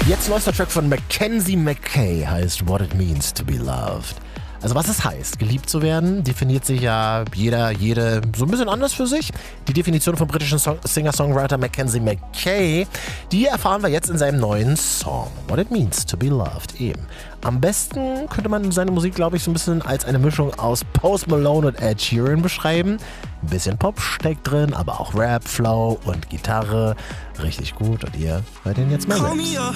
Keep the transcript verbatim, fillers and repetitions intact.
Jetzt neuester Track von Mackenzie McKay heißt What It Means to Be Loved. Also was es heißt, geliebt zu werden, definiert sich ja jeder, jede so ein bisschen anders für sich. Die Definition vom britischen Song- Singer-Songwriter Mackenzie McKay, die erfahren wir jetzt in seinem neuen Song What It Means to Be Loved eben. Am besten könnte man seine Musik, glaube ich, so ein bisschen als eine Mischung aus Post Malone und Ed Sheeran beschreiben. Ein bisschen Pop steckt drin, aber auch Rap, Flow und Gitarre. Richtig gut und ihr hört ihn jetzt mal selbst.